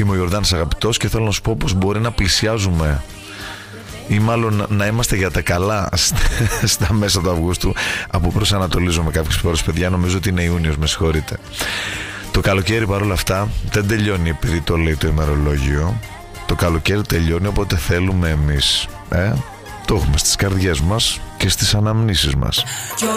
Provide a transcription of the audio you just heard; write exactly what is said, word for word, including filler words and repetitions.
Είμαι ο Ιορδάνης Αγαπητός και θέλω να σου πω πως μπορεί να πλησιάζουμε ή μάλλον να είμαστε για τα καλά στα μέσα του Αυγούστου. Από προσανατολίζομαι κάποιες φορές, παιδιά, νομίζω ότι είναι Ιούνιος, με συγχωρείτε. Το καλοκαίρι παρόλα αυτά δεν τελειώνει επειδή το λέει το ημερολόγιο. Το καλοκαίρι τελειώνει όποτε θέλουμε εμείς, ε? Το έχουμε στις καρδιές μας και στις αναμνήσεις μας.